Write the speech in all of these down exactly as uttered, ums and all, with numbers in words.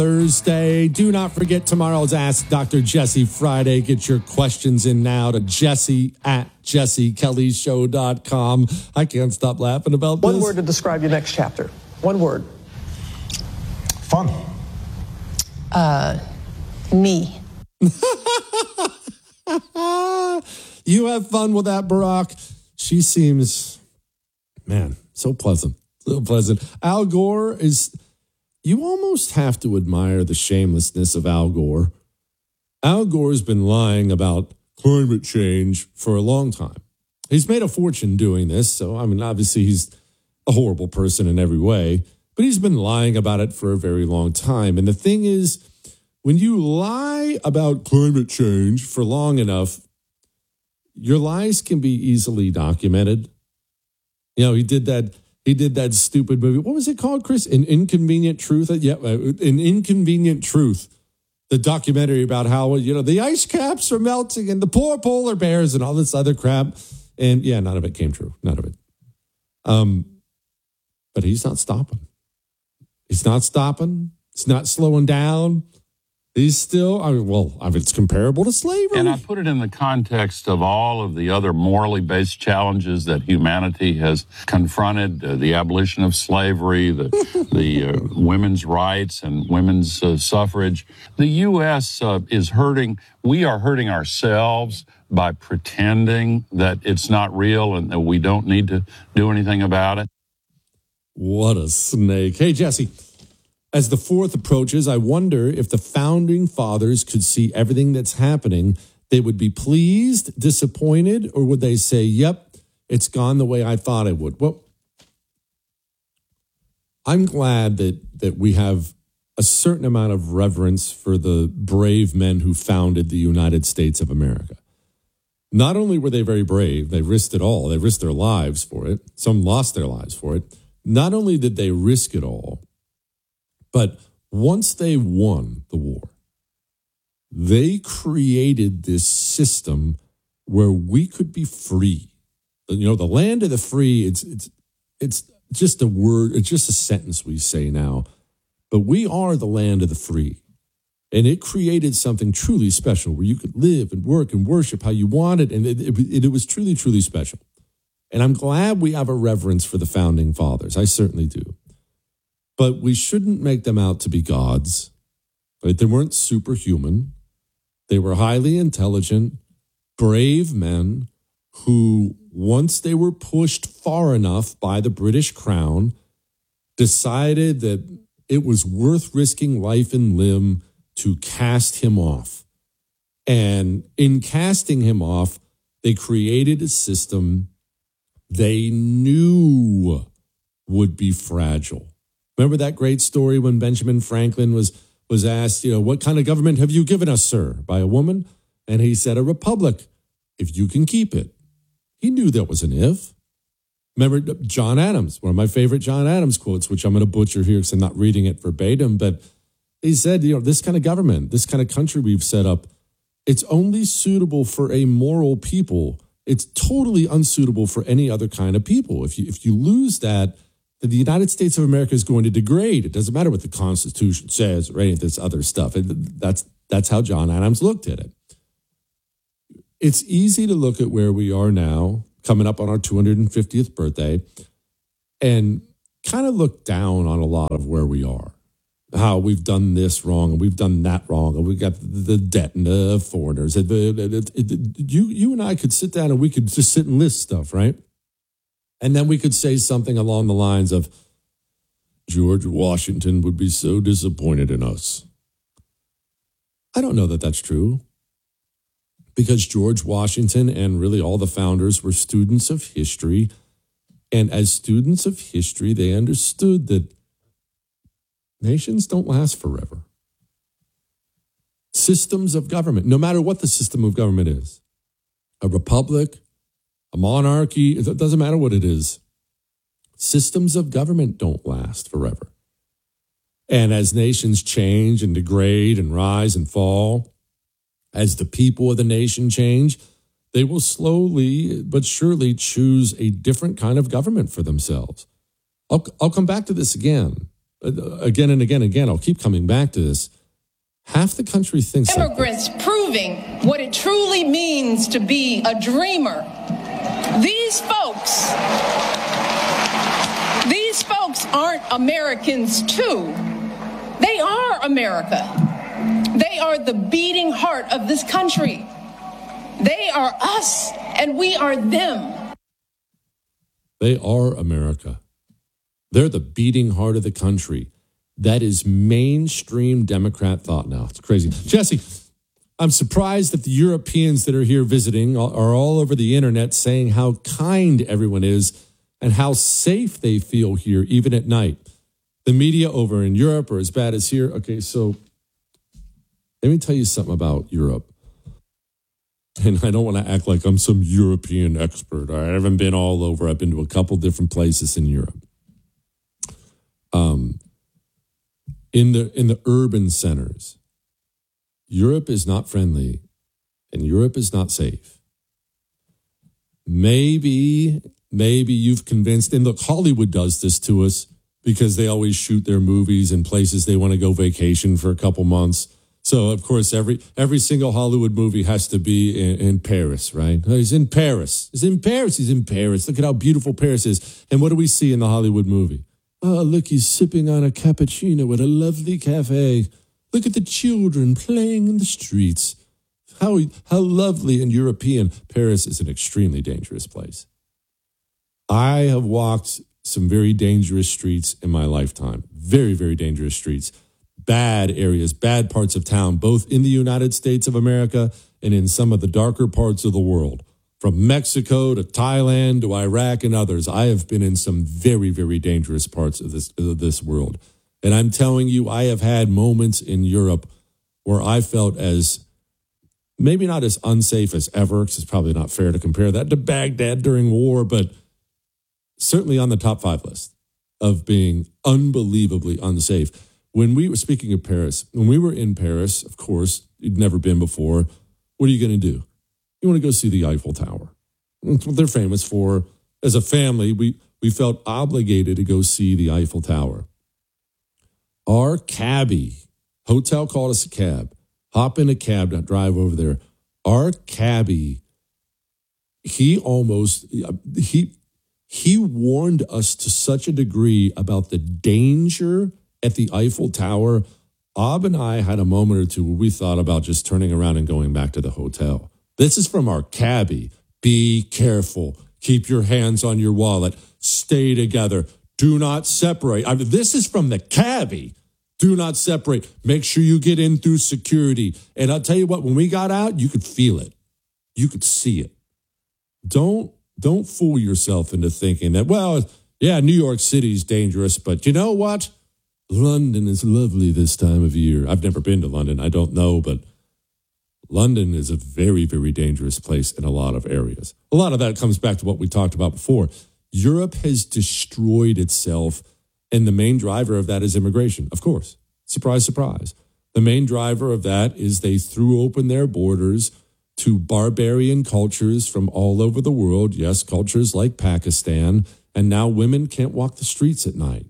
Thursday. Do not forget tomorrow's Ask Doctor Jesse Friday. Get your questions in now to Jesse at jesse kelly show dot com. I can't stop laughing about this. One word to describe your next chapter. One word. Fun. Uh, me. You have fun with that, Barack. She seems, man, so pleasant. So pleasant. Al Gore is... You almost have to admire the shamelessness of Al Gore. Al Gore's been lying about climate change for a long time. He's made a fortune doing this, so, I mean, obviously he's a horrible person in every way, but he's been lying about it for a very long time. And the thing is, when you lie about climate change for long enough, your lies can be easily documented. You know, he did that... He did that stupid movie. What was it called, Chris? An Inconvenient Truth? Yeah, An Inconvenient Truth. The documentary about how, you know, the ice caps are melting and the poor polar bears and all this other crap. And yeah, none of it came true. None of it. Um, but he's not stopping. He's not stopping. He's not slowing down. He's still, I mean, well, I mean, it's comparable to slavery. And I put it in the context of all of the other morally based challenges that humanity has confronted, uh, the abolition of slavery, the, the uh, women's rights and women's uh, suffrage. The U S uh, is hurting. We are hurting ourselves by pretending that it's not real and that we don't need to do anything about it. What a snake. Hey, Jesse. As the fourth approaches, I wonder if the founding fathers could see everything that's happening. They would be pleased, disappointed, or would they say, yep, it's gone the way I thought it would? Well, I'm glad that that we have a certain amount of reverence for the brave men who founded the United States of America. Not only were they very brave, they risked it all. They risked their lives for it. Some lost their lives for it. Not only did they risk it all, but once they won the war, they created this system where we could be free. You know, the land of the free, it's it's it's just a word, it's just a sentence we say now. But we are the land of the free. And it created something truly special where you could live and work and worship how you wanted. And it, it, it was truly, truly special. And I'm glad we have a reverence for the founding fathers. I certainly do. But we shouldn't make them out to be gods. Right? They weren't superhuman. They were highly intelligent, brave men who, once they were pushed far enough by the British Crown, decided that it was worth risking life and limb to cast him off. And in casting him off, they created a system they knew would be fragile. Remember that great story when Benjamin Franklin was was asked, you know, what kind of government have you given us, sir, by a woman? And he said, a republic, if you can keep it. He knew there was an if. Remember John Adams, one of my favorite John Adams quotes, which I'm going to butcher here because I'm not reading it verbatim, but he said, you know, this kind of government, this kind of country we've set up, it's only suitable for a moral people. It's totally unsuitable for any other kind of people. If you if you lose that, the United States of America is going to degrade. It doesn't matter what the Constitution says or any of this other stuff. It, that's that's how John Adams looked at it. It's easy to look at where we are now, coming up on our two hundred fiftieth birthday, and kind of look down on a lot of where we are. How we've done this wrong and we've done that wrong, and we've got the debt and the foreigners. It, it, it, it, you, you and I could sit down and we could just sit and list stuff, right? And then we could say something along the lines of, George Washington would be so disappointed in us. I don't know that that's true. Because George Washington and really all the founders were students of history. And as students of history, they understood that nations don't last forever. Systems of government, no matter what the system of government is, a republic, a monarchy, it doesn't matter what it is. Systems of government don't last forever. And as nations change and degrade and rise and fall, as the people of the nation change, they will slowly but surely choose a different kind of government for themselves. I'll, I'll come back to this again. uh, again and again and again, I'll keep coming back to this. Half the country thinks immigrants like proving what it truly means to be a dreamer. These folks, these folks aren't Americans too. They are America. They are the beating heart of this country. They are us, and we are them. They are America. They're the beating heart of the country. That is mainstream Democrat thought now. It's crazy. Jesse, I'm surprised that the Europeans that are here visiting are all over the internet saying how kind everyone is and how safe they feel here, even at night. The media over in Europe are as bad as here. Okay, so let me tell you something about Europe. And I don't want to act like I'm some European expert. I haven't been all over. I've been to a couple different places in Europe. Um, in the in the urban centers, Europe is not friendly and Europe is not safe. Maybe, maybe you've convinced, and look, Hollywood does this to us because they always shoot their movies in places they want to go vacation for a couple months. So, of course, every every single Hollywood movie has to be in, in Paris, right? Oh, he's in Paris. He's in Paris. He's in Paris. Look at how beautiful Paris is. And what do we see in the Hollywood movie? Oh, look, he's sipping on a cappuccino at a lovely cafe. Look at the children playing in the streets. How, how lovely and European. Paris is an extremely dangerous place. I have walked some very dangerous streets in my lifetime. Very, very dangerous streets. Bad areas, bad parts of town, both in the United States of America and in some of the darker parts of the world. From Mexico to Thailand to Iraq and others, I have been in some very, very dangerous parts of this, of this world. And I'm telling you, I have had moments in Europe where I felt as, maybe not as unsafe as ever, because it's probably not fair to compare that to Baghdad during war, but certainly on the top five list of being unbelievably unsafe. When we were speaking of Paris, when we were in Paris, of course, you'd never been before. What are you going to do? You want to go see the Eiffel Tower. That's what they're famous for. As a family, we, we felt obligated to go see the Eiffel Tower. Our cabbie, hotel called us a cab, hop in a cab to drive over there. Our cabbie, he almost, he, he warned us to such a degree about the danger at the Eiffel Tower. Ab and I had a moment or two where we thought about just turning around and going back to the hotel. This is from our cabbie. Be careful. Keep your hands on your wallet. Stay together. Do not separate. I mean, this is from the cabbie. Do not separate. Make sure you get in through security. And I'll tell you what, when we got out, you could feel it. You could see it. Don't, don't fool yourself into thinking that, well, yeah, New York City's dangerous, but you know what? London is lovely this time of year. I've never been to London. I don't know, but London is a very, very dangerous place in a lot of areas. A lot of that comes back to what we talked about before. Europe has destroyed itself, and the main driver of that is immigration, of course. Surprise, surprise. The main driver of that is they threw open their borders to barbarian cultures from all over the world. Yes, cultures like Pakistan, and now women can't walk the streets at night.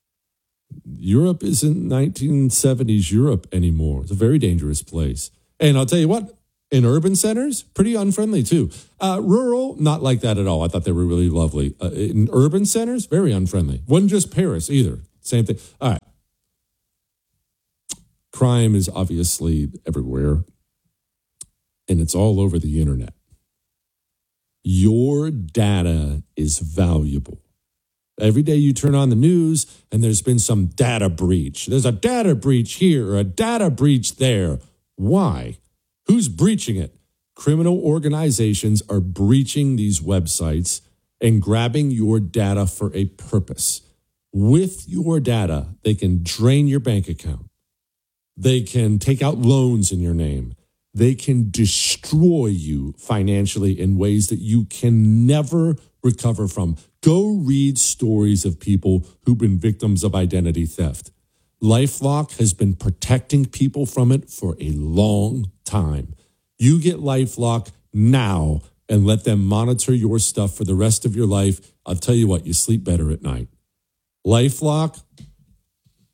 Europe isn't nineteen seventies Europe anymore. It's a very dangerous place. And I'll tell you what, in urban centers, pretty unfriendly too. Uh, rural, not like that at all. I thought they were really lovely. Uh, in urban centers, very unfriendly. Wasn't just Paris either. Same thing. All right. Crime is obviously everywhere, and it's all over the internet. Your data is valuable. Every day you turn on the news and there's been some data breach. There's a data breach here or a data breach there. Why? Who's breaching it? Criminal organizations are breaching these websites and grabbing your data for a purpose. With your data, they can drain your bank account. They can take out loans in your name. They can destroy you financially in ways that you can never recover from. Go read stories of people who've been victims of identity theft. LifeLock has been protecting people from it for a long time. You get LifeLock now and let them monitor your stuff for the rest of your life. I'll tell you what, you sleep better at night. LifeLock,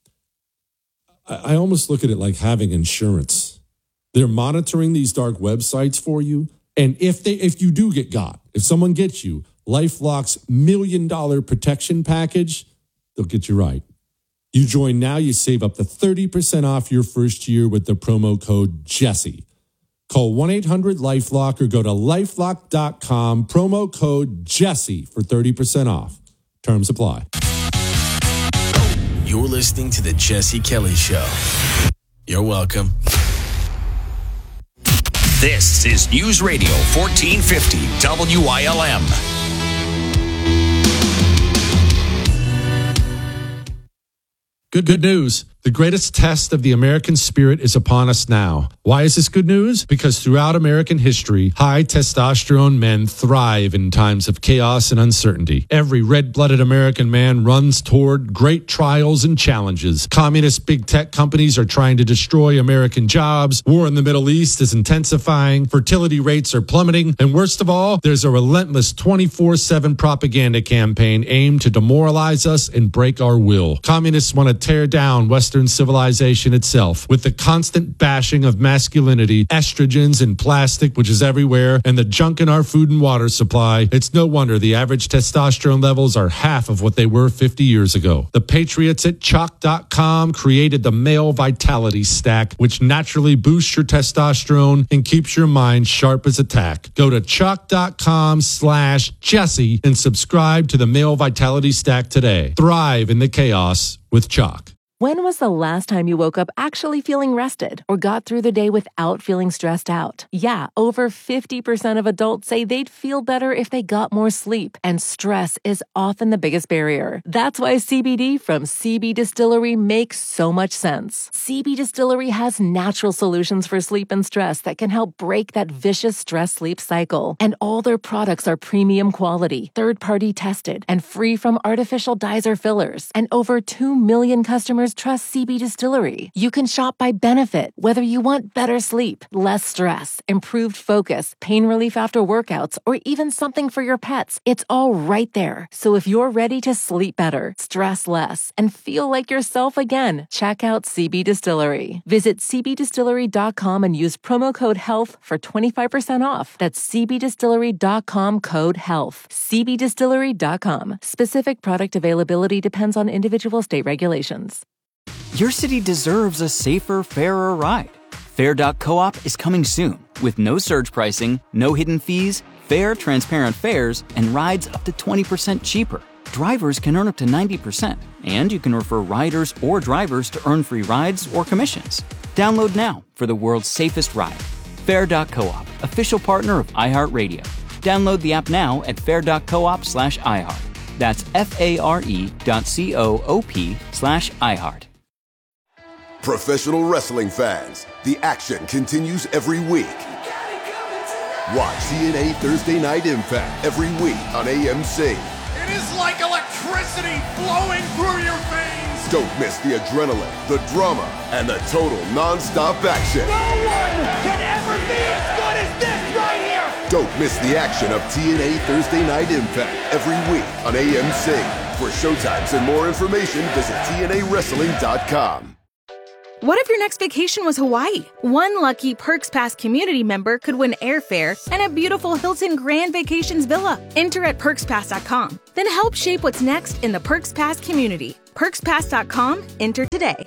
I, I almost look at it like having insurance. They're monitoring these dark websites for you. And if they, if you do get got, if someone gets you, LifeLock's million dollar protection package, they'll get you right. You join now, you save up to thirty percent off your first year with the promo code Jesse. Call one eight hundred LifeLock or go to lifelock dot com, promo code Jesse for thirty percent off. Terms apply. You're listening to The Jesse Kelly Show. You're welcome. This is News Radio fourteen fifty W I L M. Good, good news. The greatest test of the American spirit is upon us now. Why is this good news? Because throughout American history, high testosterone men thrive in times of chaos and uncertainty. Every red-blooded American man runs toward great trials and challenges. Communist big tech companies are trying to destroy American jobs. War in the Middle East is intensifying. Fertility rates are plummeting. And worst of all, there's a relentless twenty-four seven propaganda campaign aimed to demoralize us and break our will. Communists want to tear down Western civilization itself with the constant bashing of masculinity, estrogens and plastic, which is everywhere, and the junk in our food and water supply. It's no wonder the average testosterone levels are half of what they were fifty years ago. The patriots at chalk dot com created the Male Vitality Stack, which naturally boosts your testosterone and keeps your mind sharp as a tack. Go to chalk dot com slash Jesse and subscribe to the Male Vitality Stack today. Thrive in the chaos with Chalk. When was the last time you woke up actually feeling rested or got through the day without feeling stressed out? Yeah, over fifty percent of adults say they'd feel better if they got more sleep, and stress is often the biggest barrier. That's why C B D from C B Distillery makes so much sense. C B Distillery has natural solutions for sleep and stress that can help break that vicious stress-sleep cycle. And all their products are premium quality, third-party tested, and free from artificial dyes or fillers. And over two million customers trust C B Distillery. You can shop by benefit, whether you want better sleep, less stress, improved focus, pain relief after workouts, or even something for your pets. It's all right there. So if you're ready to sleep better, stress less, and feel like yourself again, check out C B Distillery. Visit c b distillery dot com and use promo code HEALTH for twenty-five percent off. That's c b distillery dot com code HEALTH. c b distillery dot com. Specific product availability depends on individual state regulations. Your city deserves a safer, fairer ride. Fair dot coop is coming soon with no surge pricing, no hidden fees, fair, transparent fares, and rides up to twenty percent cheaper. Drivers can earn up to ninety percent, and you can refer riders or drivers to earn free rides or commissions. Download now for the world's safest ride. Fair dot coop, official partner of iHeartRadio. Download the app now at fair dot coop slash iHeart. That's F-A-R-E dot C-O-O-P slash iHeart. Professional wrestling fans, the action continues every week. Watch T N A Thursday Night Impact every week on A M C. It is like electricity flowing through your veins. Don't miss the adrenaline, the drama, and the total non-stop action. No one can ever be as good as this right here. Don't miss the action of T N A Thursday Night Impact every week on A M C. For showtimes and more information, visit T N A wrestling dot com. What if your next vacation was Hawaii? One lucky Perks Pass community member could win airfare and a beautiful Hilton Grand Vacations villa. Enter at perks pass dot com. Then help shape what's next in the Perks Pass community. perks pass dot com. Enter today.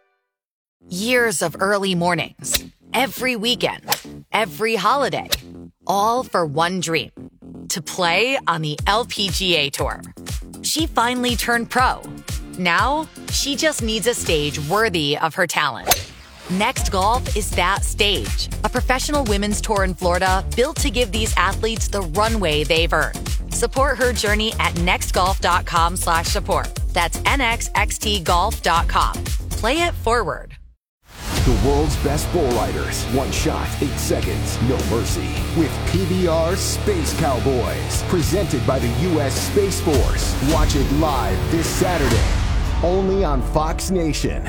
Years of early mornings, every weekend, every holiday, all for one dream: to play on the L P G A Tour. She finally turned pro. Now, she just needs a stage worthy of her talent. Next Golf is that stage. A professional women's tour in Florida built to give these athletes the runway they've earned. Support her journey at next golf dot com slash support. That's N X X T golf dot com. Play it forward. The world's best bull riders. One shot, eight seconds, no mercy. With P B R Space Cowboys. Presented by the U S Space Force. Watch it live this Saturday. Only on Fox Nation.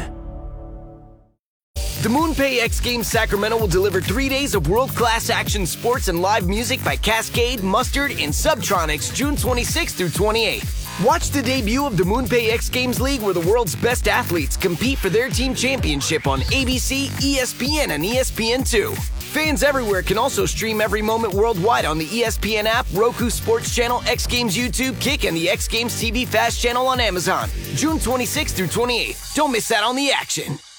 The MoonPay X Games Sacramento will deliver three days of world-class action sports and live music by Cascade, Mustard, and Subtronics June twenty-sixth through twenty-eighth. Watch the debut of the MoonPay X Games League, where the world's best athletes compete for their team championship on A B C, E S P N, and E S P N two. Fans everywhere can also stream every moment worldwide on the E S P N app, Roku Sports Channel, X Games YouTube, Kick, and the X Games T V Fast channel on Amazon. June twenty-sixth through twenty-eighth. Don't miss out on the action.